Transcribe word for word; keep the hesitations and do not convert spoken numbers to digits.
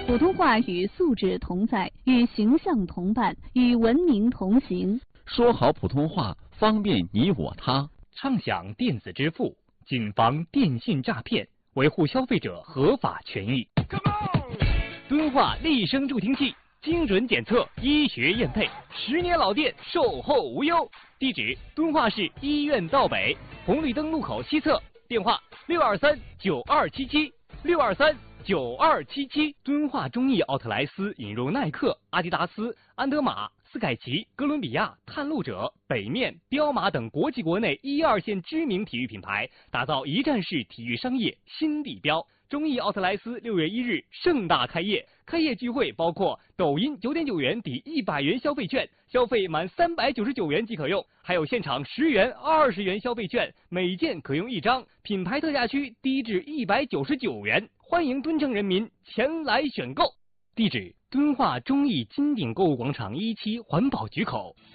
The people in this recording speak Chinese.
普通话与素质同在，与形象同伴，与文明同行。 说好普通话，方便你我他。 畅享电子支付，谨防电信诈骗，维护消费者合法权益。敦化立声助听器，精准检测，医学验配，十年老店，售后无忧。地址：敦化市医院道北红绿灯路口西侧，电话六二三九二七七六二三九二七七。敦化中艺奥特莱斯引入耐克、阿迪达斯、安德玛、斯凯奇、哥伦比亚、探路者、北面、彪马等国际国内一二线知名体育品牌，打造一站式体育商业新地标。中艺奥特莱斯六月一日盛大开业，开业聚会包括抖音九点九元抵一百元消费券，消费满三百九十九元即可用，还有现场十元、二十元消费券，每件可用一张，品牌特价区低至一百九十九元，欢迎敦城人民前来选购。地址：敦化中艺金鼎购物广场一期环保局口。